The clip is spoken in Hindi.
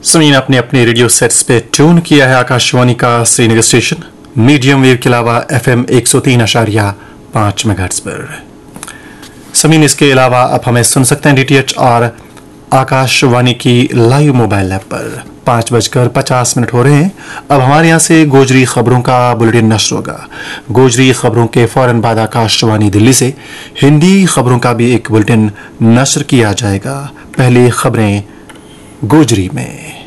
समीन आपने अपने रेडियो सेट्स पे ट्यून किया है आकाशवाणी का श्रीनगर स्टेशन मीडियम वेव के अलावा FM 103.5 मेगाहर्ट्ज पर। समीन इसके अलावा आप हमें सुन सकते हैं DTH और आकाशवाणी की लाइव मोबाइल ऐप पर। 5:50 हो रहे हैं। अब हमारे यहाँ से गोजरी खबरों का बुलेटिन नश्र होगा। गोजरी खबरों के फौरन बाद आकाशवाणी दिल्ली से हिंदी खबरों का भी एक बुलेटिन नश्र किया जाएगा। पहले खबरें गोजरी में।